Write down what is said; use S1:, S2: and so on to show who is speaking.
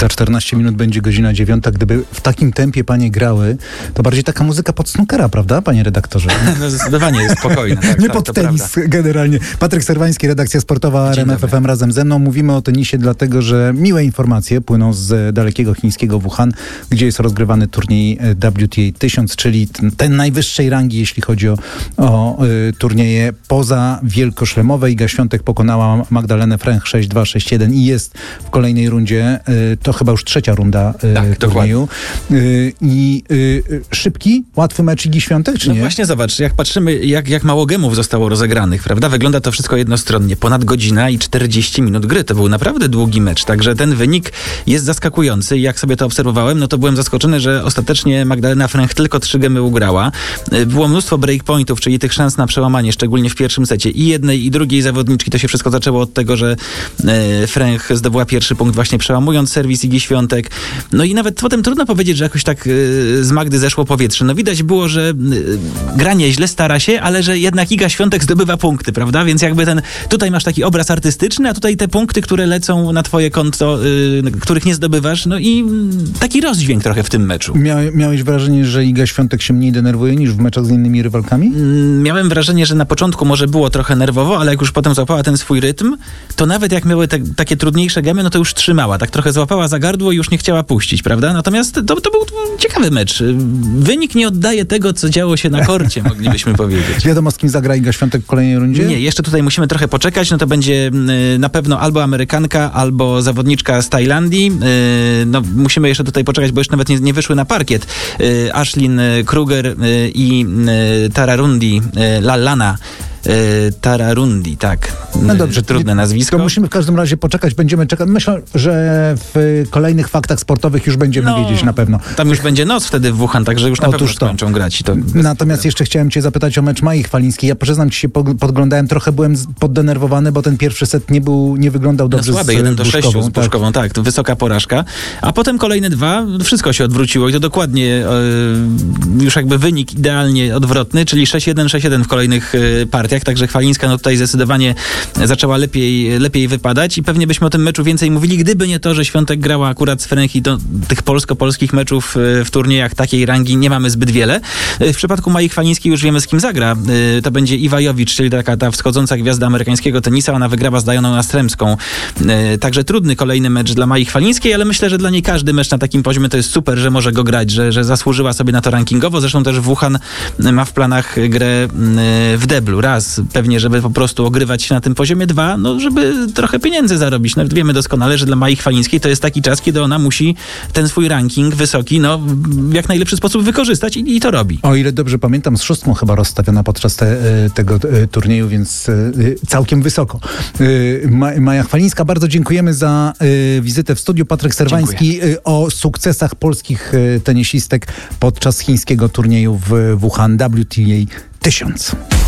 S1: Za 14 minut będzie godzina 9. Gdyby w takim tempie panie grały, to bardziej taka muzyka pod snookera, prawda, panie redaktorze?
S2: No zdecydowanie jest spokojne. Tak,
S1: nie
S2: tak,
S1: pod tenis prawda. Generalnie. Patryk Serwański, redakcja sportowa RMF FM razem ze mną. Mówimy o tenisie, dlatego że miłe informacje płyną z dalekiego chińskiego Wuhan, gdzie jest rozgrywany turniej WTA 1000, czyli ten najwyższej rangi, jeśli chodzi o turnieje poza wielkoszlemowe. Iga Świątek pokonała Magdalenę Fręch 6-2, 6-1 i jest w kolejnej rundzie. To chyba już trzecia runda turnieju. Szybki, łatwy mecz Igi Świątek, czy nie?
S2: No właśnie zobacz, jak patrzymy, jak mało gemów zostało rozegranych, prawda? Wygląda to wszystko jednostronnie. Ponad godzina i 40 minut gry. To był naprawdę długi mecz, także ten wynik jest zaskakujący. Jak sobie to obserwowałem, no to byłem zaskoczony, że ostatecznie Magdalena Fręch tylko 3 gemy ugrała. Było mnóstwo breakpointów, czyli tych szans na przełamanie, szczególnie w pierwszym secie. I jednej, i drugiej zawodniczki. To się wszystko zaczęło od tego, że Fręch zdobyła pierwszy punkt właśnie przełamując serwis Igi Świątek. No i nawet potem trudno powiedzieć, że jakoś tak z Magdy zeszło powietrze. No widać było, że gra nieźle, stara się, ale że jednak Iga Świątek zdobywa punkty, prawda? Więc jakby tutaj masz taki obraz artystyczny, a tutaj te punkty, które lecą na twoje konto, których nie zdobywasz, no i taki rozdźwięk trochę w tym meczu.
S1: Miałeś wrażenie, że Iga Świątek się mniej denerwuje niż w meczach z innymi rywalkami?
S2: Miałem wrażenie, że na początku może było trochę nerwowo, ale jak już potem złapała ten swój rytm, to nawet jak miały takie trudniejsze gemy, no to już trzymała. Tak trochę złapała za gardło i już nie chciała puścić, prawda? Natomiast to był ciekawy mecz. Wynik nie oddaje tego, co działo się na korcie, moglibyśmy powiedzieć.
S1: Wiadomo, z kim zagra Iga Świątek w kolejnej rundzie?
S2: Nie, jeszcze tutaj musimy trochę poczekać. No to będzie na pewno albo Amerykanka, albo zawodniczka z Tajlandii. No musimy jeszcze tutaj poczekać, bo jeszcze nawet nie wyszły na parkiet. Ashlyn Kruger i Tararundi Lallana. Tararundi, tak.
S1: No dobrze.
S2: Trudne nazwisko.
S1: To musimy w każdym razie poczekać, będziemy czekać. Myślę, że w kolejnych faktach sportowych już będziemy wiedzieć na pewno.
S2: Tam już będzie noc wtedy w Wuhan, także już na pewno skończą grać.
S1: Natomiast jeszcze chciałem cię zapytać o mecz Mai Chwalińskiej. Ja przyznam ci się, podglądałem, trochę byłem poddenerwowany, bo ten pierwszy set nie wyglądał dobrze.
S2: No słaby, 1-6 z Puszkową, tak, to wysoka porażka. A potem kolejne 2, wszystko się odwróciło i to dokładnie już jakby wynik idealnie odwrotny, czyli 6-1, 6-1 w kolejnych partiach. Także Chwalińska tutaj zdecydowanie zaczęła lepiej wypadać i pewnie byśmy o tym meczu więcej mówili, gdyby nie to, że Świątek grała akurat z Fręch i tych polsko-polskich meczów w turniejach takiej rangi nie mamy zbyt wiele. W przypadku Mai Chwalińskiej już wiemy, z kim zagra. To będzie Iwa Jovic, czyli ta wschodząca gwiazda amerykańskiego tenisa. Ona wygrała z Dianą Nastremską. Także trudny kolejny mecz dla Mai Chwalińskiej, ale myślę, że dla niej każdy mecz na takim poziomie to jest super, że może go grać, że zasłużyła sobie na to rankingowo. Zresztą też Wuhan ma w planach grę w deblu. Raz, pewnie, żeby po prostu ogrywać się na tym poziomie, 2, no żeby trochę pieniędzy zarobić. No, wiemy doskonale, że dla Mai Chwalińskiej to jest taki czas, kiedy ona musi ten swój ranking wysoki, no w jak najlepszy sposób wykorzystać i to robi. O
S1: ile dobrze pamiętam, z 6 chyba rozstawiona podczas tego turnieju, więc całkiem wysoko. Maja Chwalińska, bardzo dziękujemy za wizytę w studiu. Patryk Serwański o sukcesach polskich tenisistek podczas chińskiego turnieju w Wuhan WTA 1000.